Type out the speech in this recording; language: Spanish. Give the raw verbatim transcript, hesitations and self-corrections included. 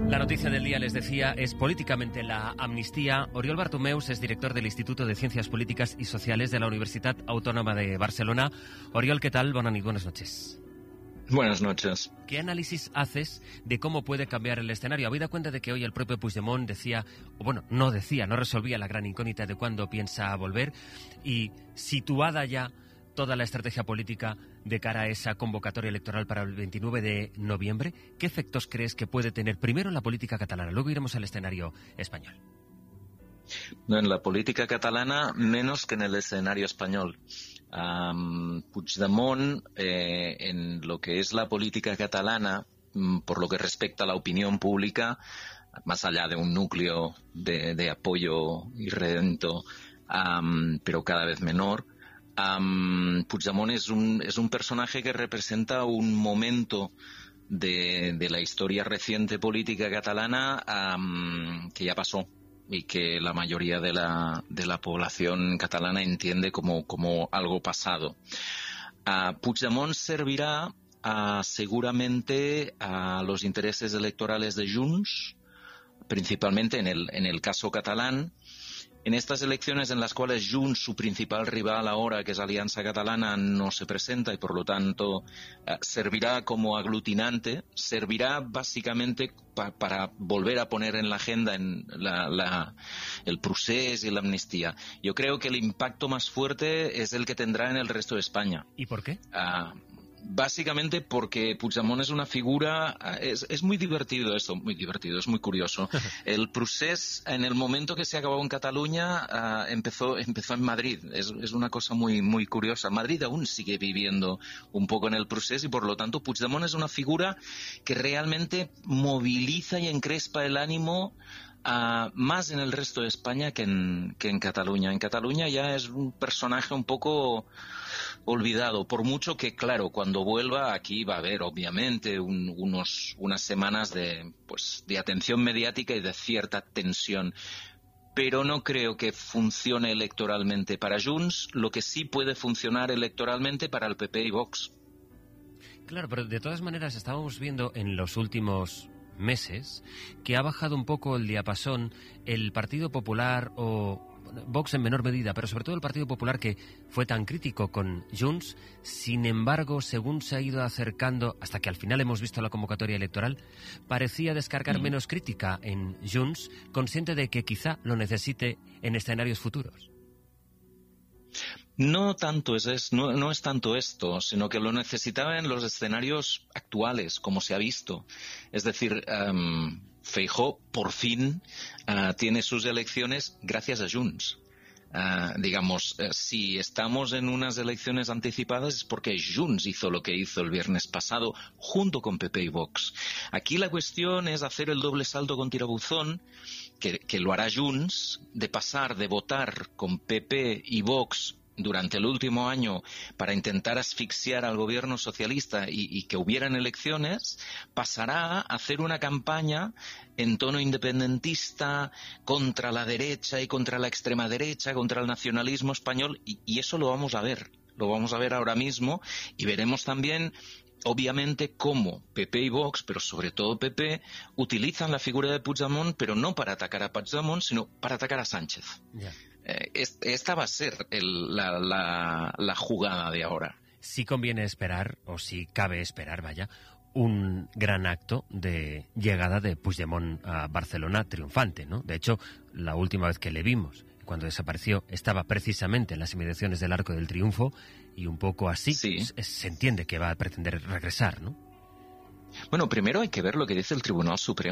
La noticia del día, les decía, es políticamente la amnistía. Oriol Bartomeus es director del Instituto de Ciencias Políticas y Sociales de la Universidad Autónoma de Barcelona. Oriol, ¿qué tal? Buenas noches. Buenas noches. ¿Qué análisis haces de cómo puede cambiar el escenario? Habida cuenta de que hoy el propio Puigdemont decía, o bueno, no decía, no resolvía la gran incógnita de cuándo piensa volver, y situada ya toda la estrategia política de cara a esa convocatoria electoral para el veintinueve de noviembre, ¿qué efectos crees que puede tener primero en la política catalana? Luego iremos al escenario español. No, en la política catalana, menos que en el escenario español. Um, Puigdemont, eh, en lo que es la política catalana, por lo que respecta a la opinión pública, más allá de un núcleo de, de apoyo irredento, um, pero cada vez menor, um, Puigdemont es un, es un personaje que representa un momento de, de la historia reciente política catalana um, que ya pasó y que la mayoría de la, de la población catalana entiende como, como algo pasado. Uh, Puigdemont servirá uh, seguramente a los intereses electorales de Junts, principalmente en el, en el caso catalán. En estas elecciones en las cuales Junts, su principal rival ahora, que es Alianza Catalana, no se presenta y por lo tanto eh, servirá como aglutinante, servirá básicamente pa para volver a poner en la agenda en la, la, el procés y la amnistía. Yo creo que el impacto más fuerte es el que tendrá en el resto de España. ¿Y por qué? Uh, Básicamente porque Puigdemont es una figura, es, es muy divertido esto, muy divertido, es muy curioso. El procés, en el momento que se acabó en Cataluña, uh, empezó, empezó en Madrid. Es, es una cosa muy, muy curiosa. Madrid aún sigue viviendo un poco en el procés y por lo tanto Puigdemont es una figura que realmente moviliza y encrespa el ánimo Uh, más en el resto de España que en, que en Cataluña. En Cataluña ya es un personaje un poco olvidado, por mucho que, claro, cuando vuelva aquí va a haber, obviamente, un, unos, unas semanas de, pues, de atención mediática y de cierta tensión. Pero no creo que funcione electoralmente para Junts, lo que sí puede funcionar electoralmente para el P P y Vox. Claro, pero de todas maneras estábamos viendo en los últimos meses que ha bajado un poco el diapasón el Partido Popular o Vox en menor medida, pero sobre todo el Partido Popular, que fue tan crítico con Junts. Sin embargo, según se ha ido acercando, hasta que al final hemos visto la convocatoria electoral, parecía descargar mm. menos crítica en Junts, consciente de que quizá lo necesite en escenarios futuros. No tanto es, es no, no es tanto esto, sino que lo necesitaba en los escenarios actuales, como se ha visto. Es decir, um, Feijóo por fin uh, tiene sus elecciones gracias a Junts. Uh, digamos, uh, si estamos en unas elecciones anticipadas es porque Junts hizo lo que hizo el viernes pasado junto con P P y Vox. Aquí la cuestión es hacer el doble salto con tirabuzón, que, que lo hará Junts, de pasar de votar con P P y Vox durante el último año para intentar asfixiar al gobierno socialista y, y que hubieran elecciones, pasará a hacer una campaña en tono independentista contra la derecha y contra la extrema derecha, contra el nacionalismo español, y, y eso lo vamos a ver, lo vamos a ver ahora mismo, y veremos también obviamente cómo P P y Vox, pero sobre todo P P, utilizan la figura de Puigdemont, pero no para atacar a Puigdemont, sino para atacar a Sánchez. Yeah. Eh, esta va a ser el, la, la, la jugada de ahora. Sí conviene esperar, o sí cabe esperar, vaya, un gran acto de llegada de Puigdemont a Barcelona triunfante, ¿no? De hecho, la última vez que le vimos, cuando desapareció, estaba precisamente en las inmediaciones del Arco del Triunfo, y un poco así sí. se, se entiende que va a pretender regresar, ¿no? Bueno, primero hay que ver lo que dice el Tribunal Supremo